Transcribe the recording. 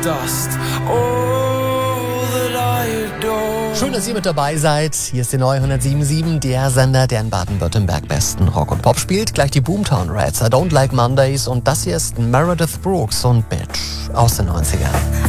dust. All that I adore. Schön, dass ihr mit dabei seid. Hier ist die neue 107.7, der Sender, der in Baden-Württemberg besten Rock und Pop spielt. Gleich die Boomtown Rats, I Don't Like Mondays. Und das hier ist Meredith Brooks und Bitch aus den 90ern.